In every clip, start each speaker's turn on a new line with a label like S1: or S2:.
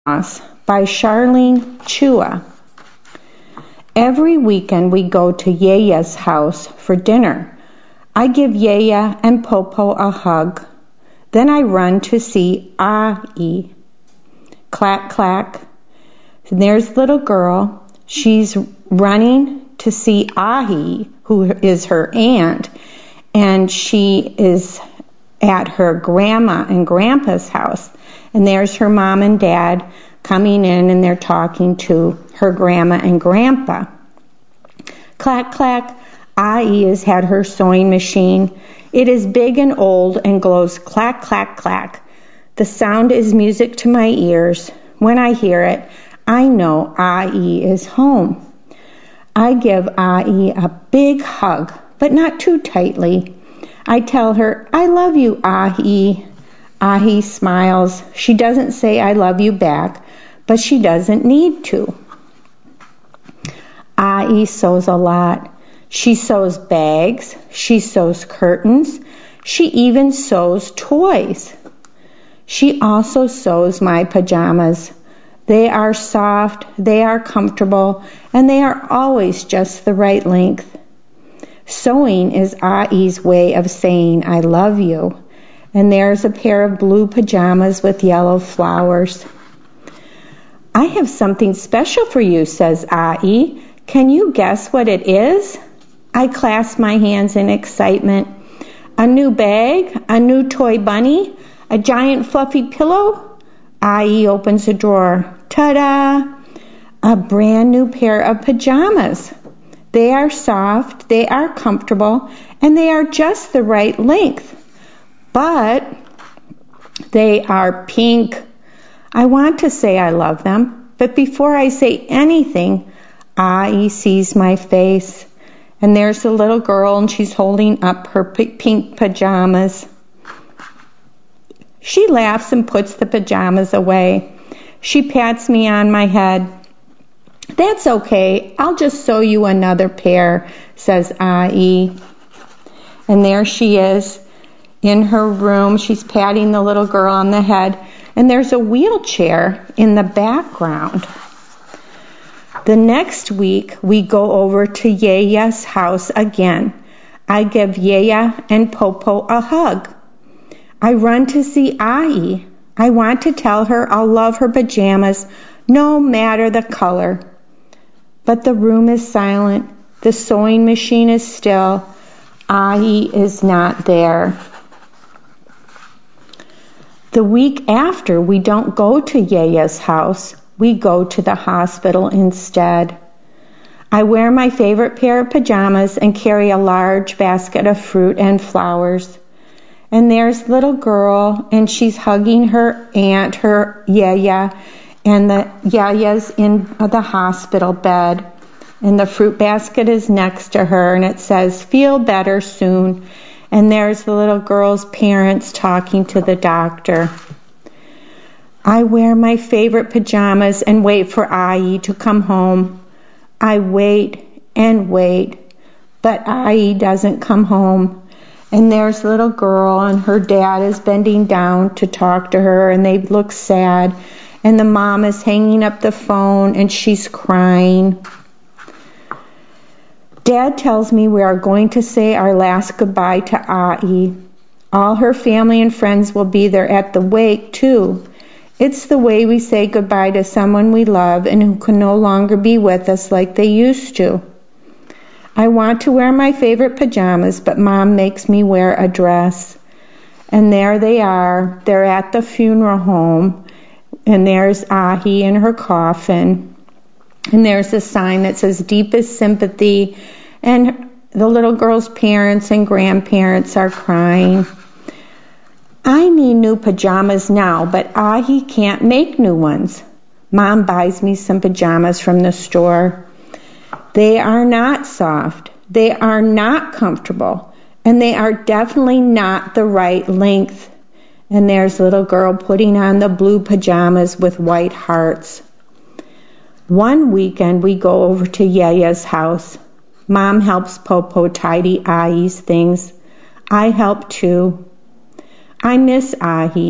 S1: by Charlene Chua. Every weekend we go to Yaya's house for dinner. I give Yaya and Popo a hug. Then I run to see Ahi. Clack, clack. And there's little girl. She's running to see Ahi, who is her aunt, and she is at her grandma and grandpa's house. And there's her mom and dad coming in, and they're talking to her grandma and grandpa. Clack, clack. Ahi has had her sewing machine. It is big and old and glows clack, clack, clack. The sound is music to my ears. When I hear it, I know Ahi is home. I give Ahi a big hug, but not too tightly. I tell her, I love you, Ahi. Ahi smiles. She doesn't say I love you back, but she doesn't need to. Ahi sews a lot. She sews bags. She sews curtains. She even sews toys. She also sews my pajamas. They are soft, they are comfortable, and they are always just the right length. Sewing is Ahi's way of saying I love you. And there's a pair of blue pajamas with yellow flowers. I have something special for you, says Ahi. Can you guess what it is? I clasp my hands in excitement. A new bag? A new toy bunny? A giant fluffy pillow? Ahi opens a drawer. Ta-da! A brand new pair of pajamas. They are soft, they are comfortable, and they are just the right length. But they are pink. I want to say I love them, but before I say anything, Ahi sees my face. And there's a little girl, and she's holding up her pink pajamas. She laughs and puts the pajamas away. She pats me on my head. That's okay. I'll just sew you another pair, says Ahi. And there she is in her room. She's patting the little girl on the head. And there's a wheelchair in the background. The next week, we go over to Yaya's house again. I give Yaya and Popo a hug. I run to see Ahi. I want to tell her I'll love her pajamas, no matter the color. But the room is silent. The sewing machine is still. Ahi is not there. The week after, we don't go to Yaya's house. We go to the hospital instead. I wear my favorite pair of pajamas and carry a large basket of fruit and flowers. And there's little girl, and she's hugging her aunt, her Yaya, and the Yaya's in the hospital bed. And the fruit basket is next to her, and it says, feel better soon. And there's the little girl's parents talking to the doctor. I wear my favorite pajamas and wait for Ahi to come home. I wait and wait, but Ahi doesn't come home. And there's a little girl, and her dad is bending down to talk to her, and they look sad. And the mom is hanging up the phone, and she's crying. Dad tells me we are going to say our last goodbye to Ahi. All her family and friends will be there at the wake, too. It's the way we say goodbye to someone we love and who can no longer be with us like they used to. I want to wear my favorite pajamas, but Mom makes me wear a dress. And there they are. They're at the funeral home. And there's Ahi in her coffin. And there's a sign that says deepest sympathy. And the little girl's parents and grandparents are crying. I need new pajamas now, but Ahi can't make new ones. Mom buys me some pajamas from the store. They are not soft. They are not comfortable. And they are definitely not the right length. And there's a little girl putting on the blue pajamas with white hearts. One weekend we go over to Yaya's house. Mom helps Popo tidy Ahi's things. I help too. I miss Ahi.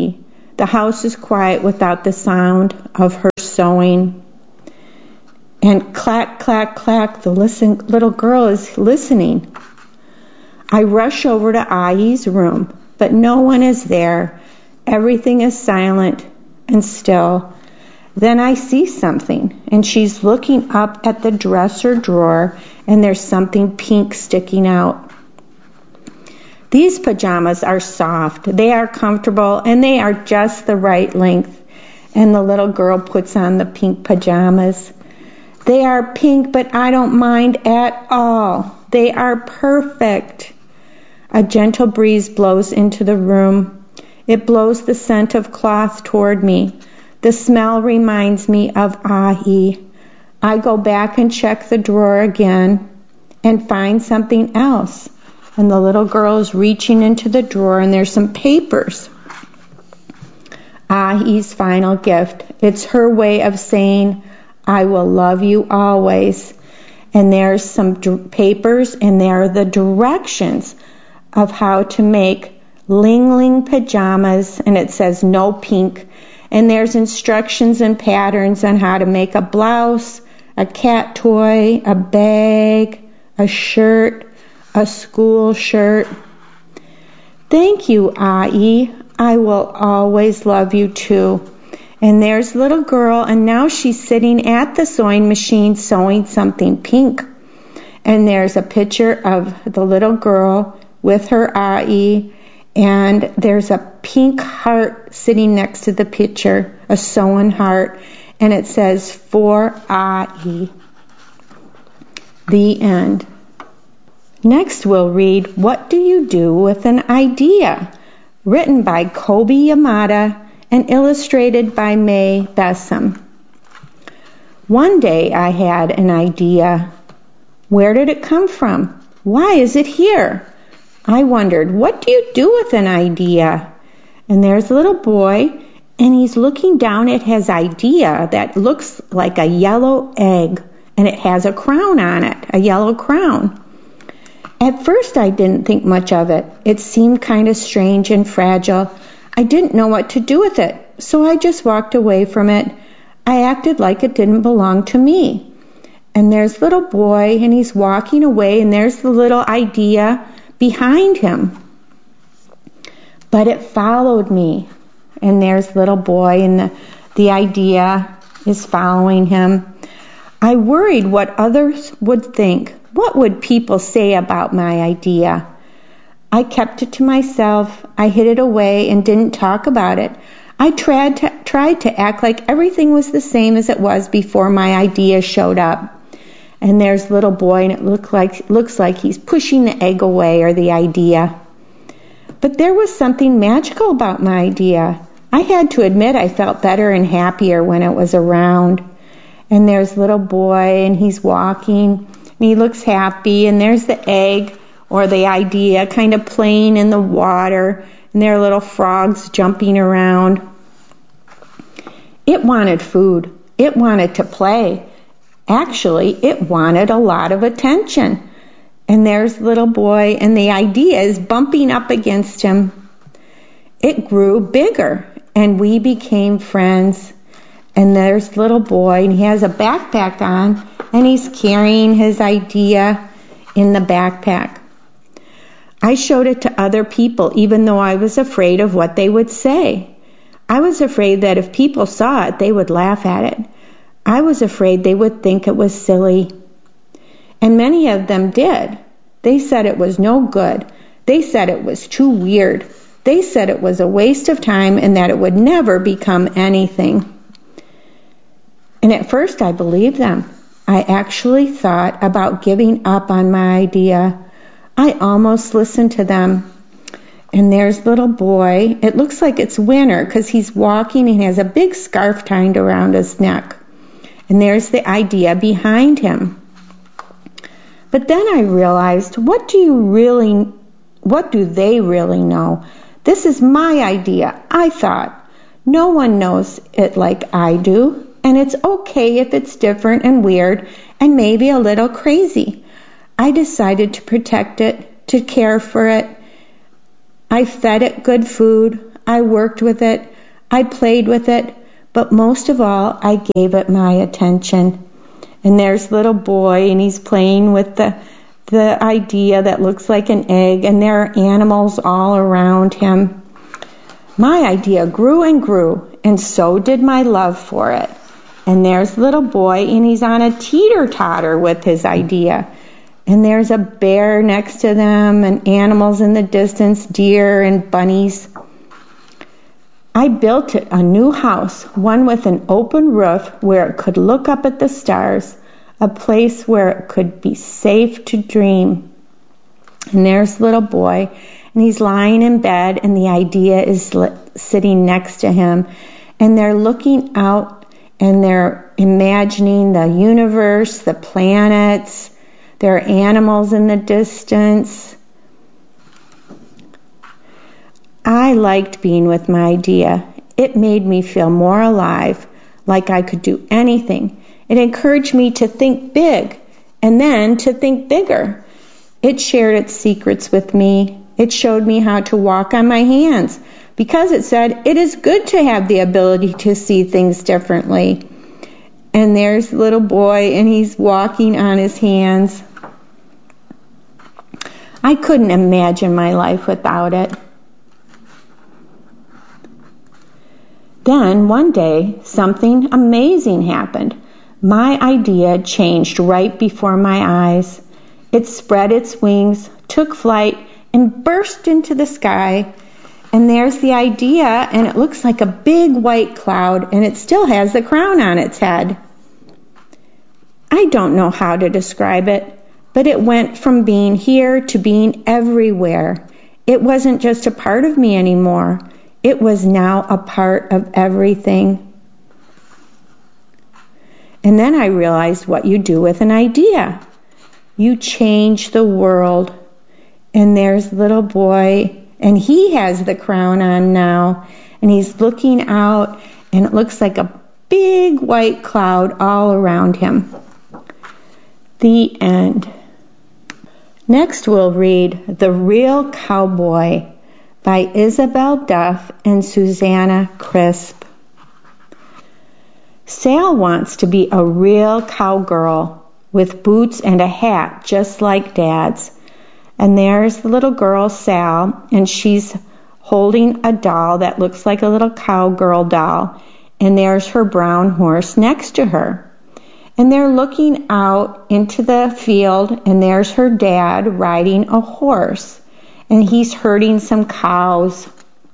S1: The house is quiet without the sound of her sewing. And clack, clack, clack, the little girl is listening. I rush over to Ai's room, but no one is there. Everything is silent and still. Then I see something, and she's looking up at the dresser drawer, and there's something pink sticking out. These pajamas are soft, they are comfortable, and they are just the right length. And the little girl puts on the pink pajamas. They are pink, but I don't mind at all. They are perfect. A gentle breeze blows into the room. It blows the scent of cloth toward me. The smell reminds me of Ai. I go back and check the drawer again and find something else. And the little girl is reaching into the drawer, and there's some papers. Ai's final gift. It's her way of saying, I will love you always. And there's some papers, and there are the directions of how to make Ling Ling pajamas, and it says no pink. And there's instructions and patterns on how to make a blouse, a cat toy, a bag, a shirt, a school shirt. Thank you, Ai. I will always love you too. And there's little girl, and now she's sitting at the sewing machine sewing something pink. And there's a picture of the little girl with her Ai, and there's a pink heart sitting next to the picture, a sewn heart, and it says, for Ai. The end. Next we'll read, What Do You Do with an Idea? Written by Kobe Yamada and illustrated by May Bessam. One day I had an idea. Where did it come from? Why is it here? I wondered, what do you do with an idea? And there's a little boy, and he's looking down at his idea that looks like a yellow egg, and it has a crown on it, a yellow crown. At first I didn't think much of it. It seemed kind of strange and fragile. I didn't know what to do with it, so I just walked away from it. I acted like it didn't belong to me. And there's little boy, and he's walking away, and there's the little idea behind him. But it followed me. And there's little boy, and the idea is following him. I worried what others would think. What would people say about my idea? I kept it to myself. I hid it away and didn't talk about it. I tried to act like everything was the same as it was before my idea showed up. And there's little boy, and it looks like he's pushing the egg away, or the idea. But there was something magical about my idea. I had to admit I felt better and happier when it was around. And there's little boy, and he's walking, and he looks happy, and there's the egg, or the idea, kind of playing in the water, and there are little frogs jumping around. It wanted food. It wanted to play. Actually, it wanted a lot of attention. And there's little boy, and the idea is bumping up against him. It grew bigger, and we became friends. And there's little boy, and he has a backpack on, and he's carrying his idea in the backpack. I showed it to other people, even though I was afraid of what they would say. I was afraid that if people saw it, they would laugh at it. I was afraid they would think it was silly. And many of them did. They said it was no good. They said it was too weird. They said it was a waste of time and that it would never become anything. And at first I believed them. I actually thought about giving up on my idea. I almost listened to them. And there's little boy. It looks like it's winter because he's walking and he has a big scarf tied around his neck. And there's the idea behind him. But then I realized, what do they really know? This is my idea, I thought. No one knows it like I do. And it's okay if it's different and weird and maybe a little crazy. I decided to protect it, to care for it. I fed it good food. I worked with it. I played with it, but most of all, I gave it my attention. And there's little boy, and he's playing with the idea that looks like an egg, and there are animals all around him. My idea grew and grew, and so did my love for it. And there's little boy, and he's on a teeter-totter with his idea. And there's a bear next to them, and animals in the distance, deer and bunnies. I built it a new house, one with an open roof where it could look up at the stars, a place where it could be safe to dream. And there's little boy, and he's lying in bed, and the idea is sitting next to him. And they're looking out, and they're imagining the universe, the planets. There are animals in the distance. I liked being with my idea. It made me feel more alive, like I could do anything. It encouraged me to think big, and then to think bigger. It shared its secrets with me. It showed me how to walk on my hands, because it said it is good to have the ability to see things differently. And there's little boy, and he's walking on his hands. I couldn't imagine my life without it. Then one day, something amazing happened. My idea changed right before my eyes. It spread its wings, took flight, and burst into the sky. And there's the idea, and it looks like a big white cloud, and it still has the crown on its head. I don't know how to describe it, but it went from being here to being everywhere. It wasn't just a part of me anymore. It was now a part of everything. And then I realized what you do with an idea. You change the world. And there's little boy, and he has the crown on now, and he's looking out, and it looks like a big white cloud all around him. The end. Next we'll read The Real Cowboy by Isabel Duff and Susanna Crisp. Sal wants to be a real cowgirl with boots and a hat just like Dad's. And there's the little girl, Sal, and she's holding a doll that looks like a little cowgirl doll. And there's her brown horse next to her. And they're looking out into the field, and there's her dad riding a horse. And he's herding some cows.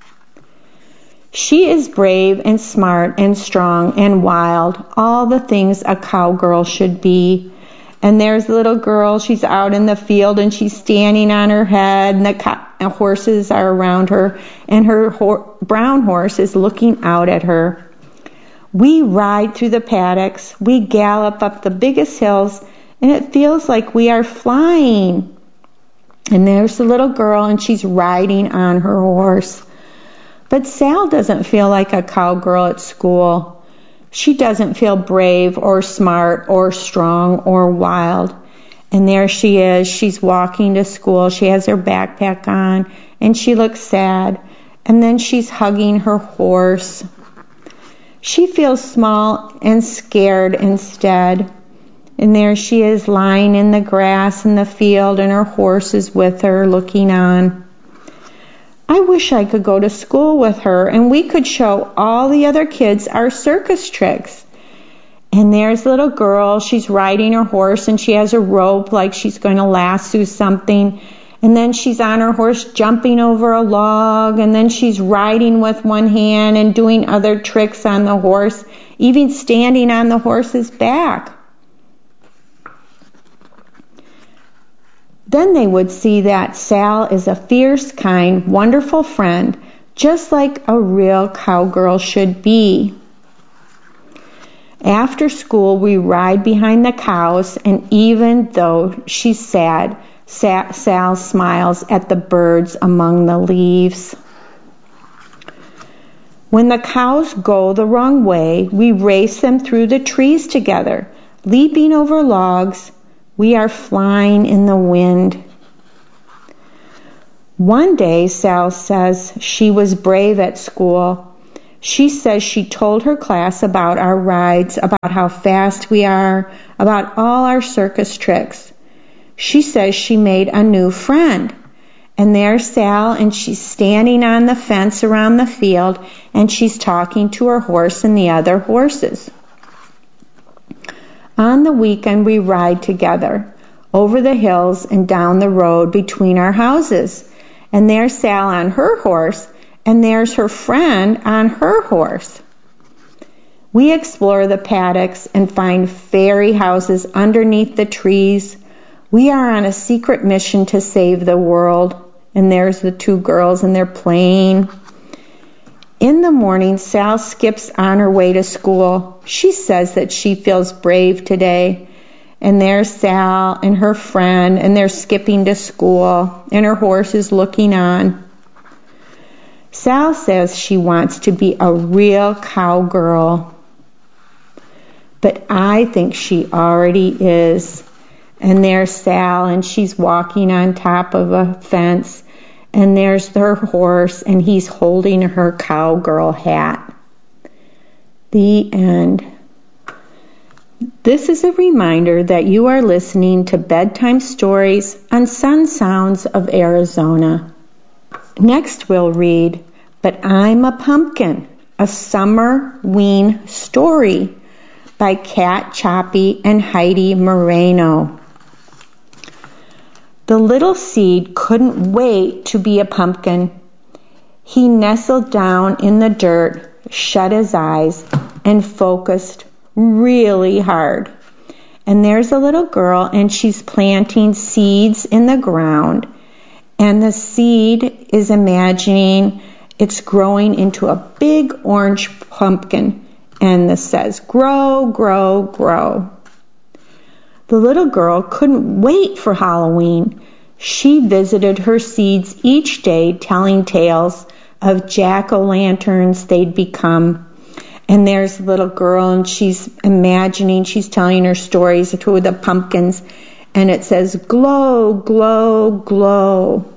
S1: She is brave and smart and strong and wild, all the things a cowgirl should be. And there's the little girl, she's out in the field, and she's standing on her head, and the horses are around her, and her brown horse is looking out at her. We ride through the paddocks, we gallop up the biggest hills, and it feels like we are flying. And there's the little girl, and she's riding on her horse. But Sal doesn't feel like a cowgirl at school. She doesn't feel brave or smart or strong or wild. And there she is. She's walking to school. She has her backpack on, and she looks sad. And then she's hugging her horse. She feels small and scared instead. And there she is lying in the grass in the field, and her horse is with her looking on. I wish I could go to school with her, and we could show all the other kids our circus tricks. And there's the little girl, she's riding her horse, and she has a rope like she's going to lasso something. And then she's on her horse jumping over a log, and then she's riding with one hand and doing other tricks on the horse, even standing on the horse's back. Then they would see that Sal is a fierce, kind, wonderful friend, just like a real cowgirl should be. After school, we ride behind the cows, and even though she's sad, Sal smiles at the birds among the leaves. When the cows go the wrong way, we race them through the trees together, leaping over logs. We are flying in the wind. One day, Sal says she was brave at school. She says she told her class about our rides, about how fast we are, about all our circus tricks. She says she made a new friend. And there's Sal, and she's standing on the fence around the field, and she's talking to her horse and the other horses. On the weekend, we ride together over the hills and down the road between our houses. And there's Sal on her horse, and there's her friend on her horse. We explore the paddocks and find fairy houses underneath the trees. We are on a secret mission to save the world. And there's the two girls, and they're playing. In the morning, Sal skips on her way to school. She says that she feels brave today. And there's Sal and her friend, and they're skipping to school, and her horse is looking on. Sal says she wants to be a real cowgirl. But I think she already is. And there's Sal, and she's walking on top of a fence. And there's her horse, and he's holding her cowgirl hat. The end. This is a reminder that you are listening to Bedtime Stories on Sun Sounds of Arizona. Next we'll read But I'm a Pumpkin, a Summerween story by Kat Choppy and Heidi Moreno. The little seed couldn't wait to be a pumpkin. He nestled down in the dirt, shut his eyes, and focused really hard. And there's a little girl, and she's planting seeds in the ground. And the seed is imagining it's growing into a big orange pumpkin. And this says, grow, grow, grow. The little girl couldn't wait for Halloween. She visited her seeds each day, telling tales of jack-o'-lanterns they'd become. And there's the little girl, and she's imagining, she's telling her stories to the pumpkins. And it says, glow, glow, glow.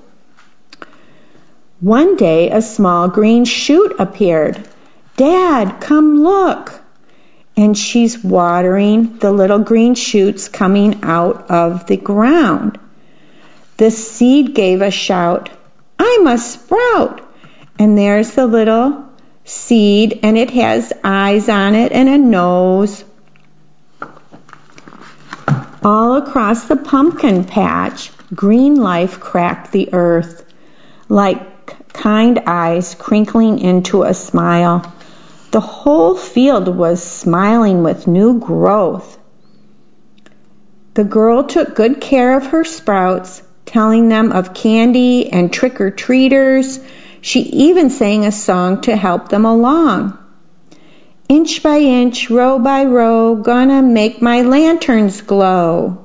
S1: One day, a small green shoot appeared. Dad, come look. And she's watering the little green shoots coming out of the ground. The seed gave a shout, I'm a sprout. And there's the little seed, and it has eyes on it and a nose. All across the pumpkin patch, green life cracked the earth, like kind eyes crinkling into a smile. The whole field was smiling with new growth. The girl took good care of her sprouts, telling them of candy and trick-or-treaters. She even sang a song to help them along. Inch by inch, row by row, gonna make my lanterns glow.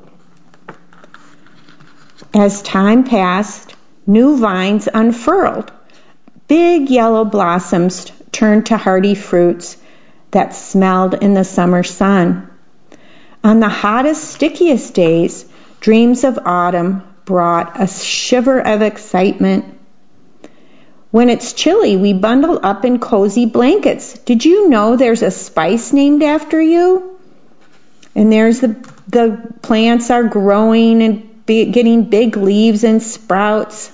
S1: As time passed, new vines unfurled. Big yellow blossoms turned to hardy fruits that smelled in the summer sun. On the hottest, stickiest days, dreams of autumn brought a shiver of excitement. When it's chilly, we bundle up in cozy blankets. Did you know there's a spice named after you? And there's the plants are growing and getting big leaves and sprouts.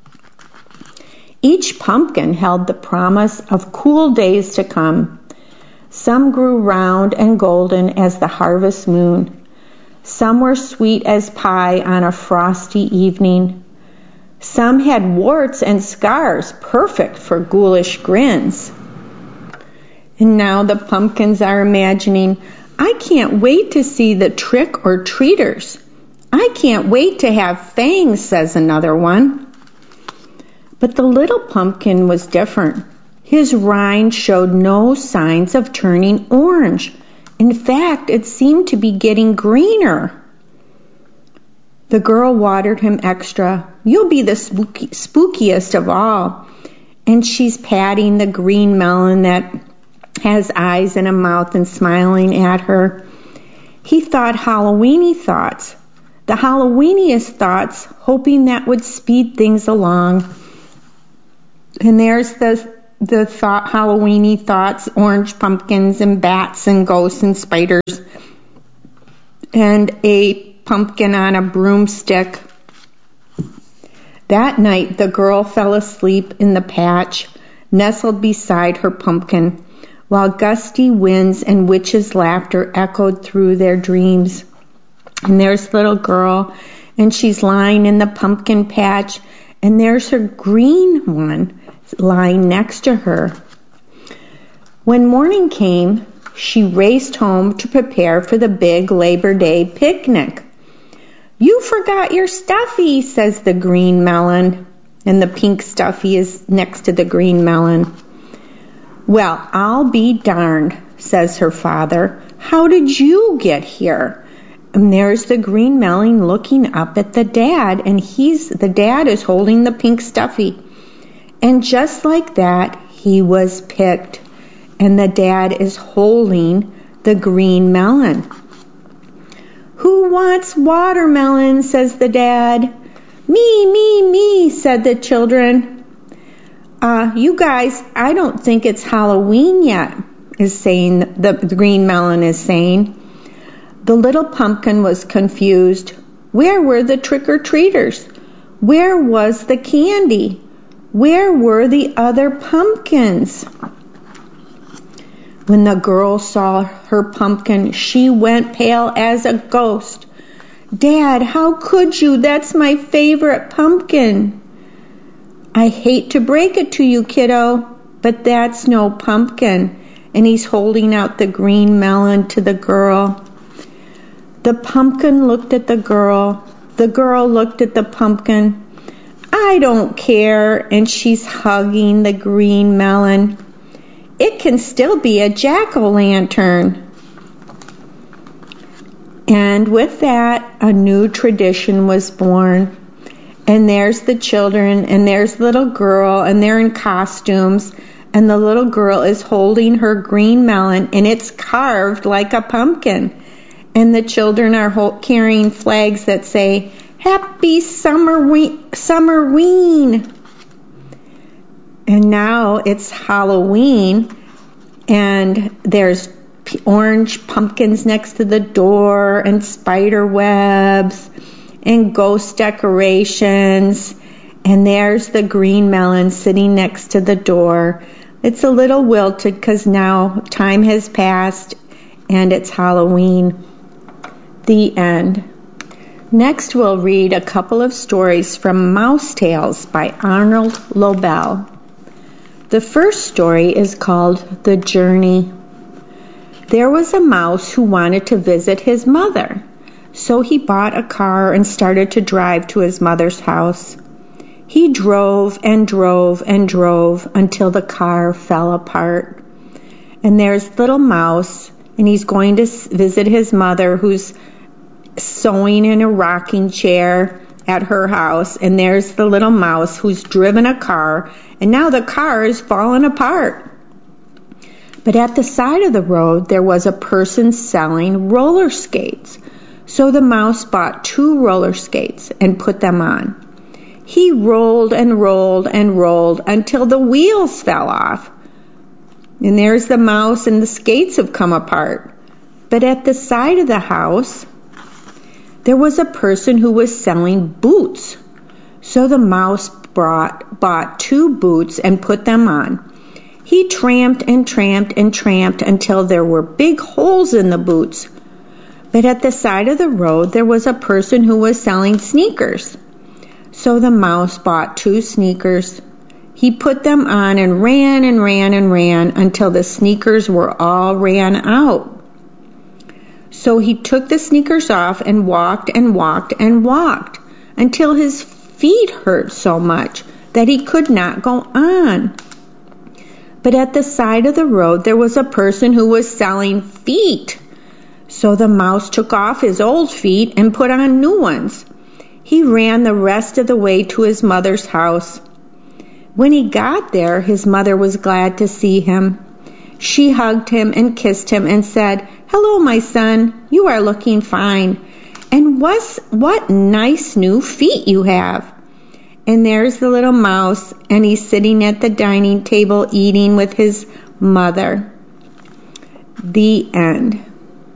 S1: Each pumpkin held the promise of cool days to come. Some grew round and golden as the harvest moon. Some were sweet as pie on a frosty evening. Some had warts and scars, perfect for ghoulish grins. And now the pumpkins are imagining, I can't wait to see the trick-or-treaters. I can't wait to have fangs, says another one. But the little pumpkin was different. His rind showed no signs of turning orange. In fact, it seemed to be getting greener. The girl watered him extra. You'll be the spookiest of all. And she's patting the green melon that has eyes and a mouth and smiling at her. He thought Halloweeny thoughts, the Halloweeniest thoughts, hoping that would speed things along. And there's the Halloweeny thoughts, orange pumpkins and bats and ghosts and spiders, and a pumpkin on a broomstick. That night, the girl fell asleep in the patch, nestled beside her pumpkin, while gusty winds and witches' laughter echoed through their dreams. And there's the little girl, and she's lying in the pumpkin patch, and there's her green one lying next to her. When morning came, she raced home to prepare for the big Labor Day picnic. "You forgot your stuffy," says the green melon, and the pink stuffy is next to the green melon. "Well, I'll be darned," says her father. "How did you get here?" And there's the green melon looking up at the dad, and the dad is holding the pink stuffy. And just like that, he was picked, and the dad is holding the green melon. "Who wants watermelon?" says the dad. Me, said the children. You guys, I don't think it's Halloween yet, is saying the green melon is saying. The little pumpkin was confused. Where were the trick-or-treaters? Where was the candy? Where were the other pumpkins? When the girl saw her pumpkin, she went pale as a ghost. "Dad, how could you? That's my favorite pumpkin." "I hate to break it to you, kiddo, but that's no pumpkin." And he's holding out the green melon to the girl. The pumpkin looked at the girl. The girl looked at the pumpkin. "I don't care," and she's hugging the green melon. "It can still be a jack-o'-lantern." And with that, a new tradition was born. And there's the children, and there's the little girl, and they're in costumes, and the little girl is holding her green melon, and it's carved like a pumpkin. And the children are carrying flags that say, "Happy Summerween." And now it's Halloween, and there's orange pumpkins next to the door, and spider webs, and ghost decorations, and there's the green melon sitting next to the door. It's a little wilted because now time has passed, and it's Halloween. The end. Next we'll read a couple of stories from Mouse Tales by Arnold Lobel. The first story is called The Journey. There was a mouse who wanted to visit his mother, so he bought a car and started to drive to his mother's house. He drove and drove and drove until the car fell apart. And there's little mouse, and he's going to visit his mother, who's sewing in a rocking chair at her house, and there's the little mouse who's driven a car, and now the car is falling apart. But at the side of the road, there was a person selling roller skates. So the mouse bought 2 roller skates and put them on. He rolled and rolled and rolled until the wheels fell off. And there's the mouse, and the skates have come apart. But at the side of the house, there was a person who was selling boots. So the mouse bought 2 boots and put them on. He tramped and tramped and tramped until there were big holes in the boots. But at the side of the road, there was a person who was selling sneakers. So the mouse bought 2 sneakers. He put them on and ran and ran and ran until the sneakers were all ran out. So he took the sneakers off and walked and walked and walked until his feet hurt so much that he could not go on. But at the side of the road, there was a person who was selling feet. So the mouse took off his old feet and put on new ones. He ran the rest of the way to his mother's house. When he got there, his mother was glad to see him. She hugged him and kissed him and said, "Hello, my son, you are looking fine. And what nice new feet you have." And there's the little mouse, and he's sitting at the dining table eating with his mother. The end.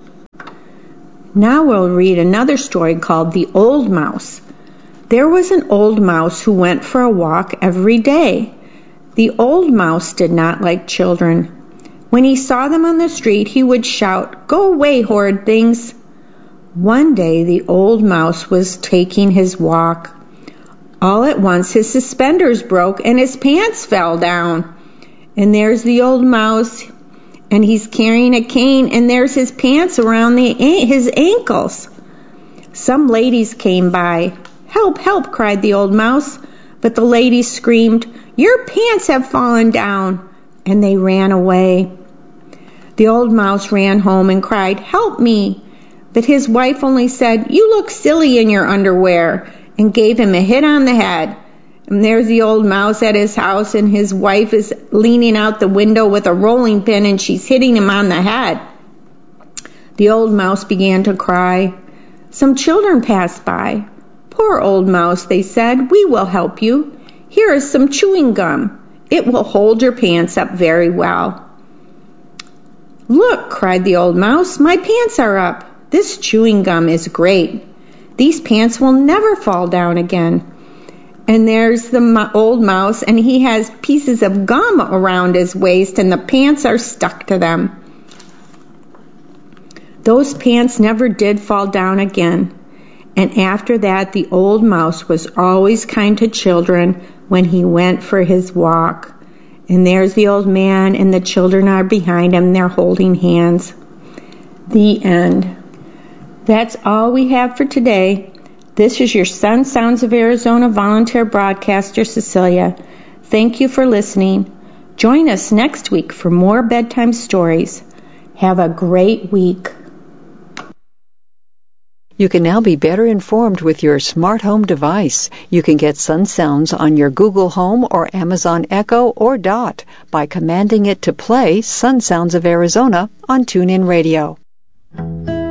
S1: Now we'll read another story called The Old Mouse. There was an old mouse who went for a walk every day. The old mouse did not like children. When he saw them on the street, he would shout, "Go away, horrid things!" One day the old mouse was taking his walk. All at once his suspenders broke and his pants fell down. And there's the old mouse, and he's carrying a cane, and there's his pants around his ankles. Some ladies came by. "Help, help," cried the old mouse. But the ladies screamed, "Your pants have fallen down," and they ran away. The old mouse ran home and cried, "Help me." But his wife only said, "You look silly in your underwear," and gave him a hit on the head. And there's the old mouse at his house, and his wife is leaning out the window with a rolling pin, and she's hitting him on the head. The old mouse began to cry. Some children passed by. "Poor old mouse," they said, "we will help you. Here is some chewing gum. It will hold your pants up very well." "Look," cried the old mouse, "my pants are up. This chewing gum is great. These pants will never fall down again." And there's the old mouse, and he has pieces of gum around his waist, and the pants are stuck to them. Those pants never did fall down again. And after that, the old mouse was always kind to children when he went for his walk. And there's the old man, and the children are behind him. They're holding hands. The end. That's all we have for today. This is your Sun Sounds of Arizona volunteer broadcaster, Cecilia. Thank you for listening. Join us next week for more bedtime stories. Have a great week.
S2: You can now be better informed with your smart home device. You can get Sun Sounds on your Google Home or Amazon Echo or Dot by commanding it to play Sun Sounds of Arizona on TuneIn Radio.